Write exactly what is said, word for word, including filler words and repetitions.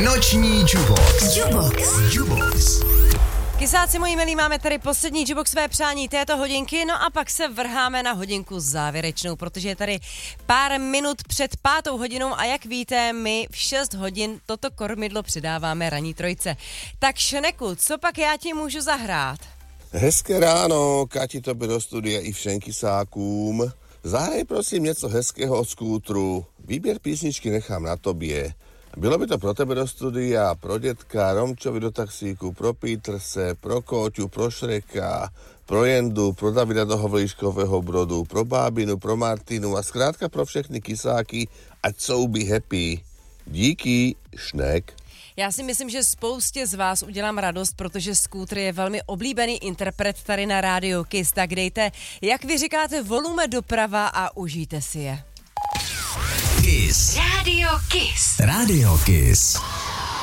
Noční Jubox. Jubox. Jubox. Kysáci moji milí, máme tady poslední Jubox své přání této hodinky, no a pak se vrháme na hodinku závěrečnou, protože je tady pár minut před pátou hodinou a jak víte, my v šest hodin toto kormidlo předáváme ranní trojce. Tak Šneku, co pak já ti můžu zahrát? Hezké ráno, Kati, tobě do studia i všem kysákům. Zahraj prosím něco hezkého od skútru. Výběr písničky nechám na tobě. Bylo by to pro tebe do studia, pro dětka, Romčovi do taxíku, pro Peterse, pro Kóťu, pro Šreka, pro Jendu, pro Davida do Havlíškového Brodu, pro Bábinu, pro Martinu a zkrátka pro všechny kysáky, ať jsou by happy. Díky, Šnek. Já si myslím, že spoustě z vás udělám radost, protože Skútr je velmi oblíbený interpret tady na rádiu Kiss, tak dejte, jak vy říkáte, volume doprava a užijte si je. Kiss. Radio Kiss. Radio Kiss.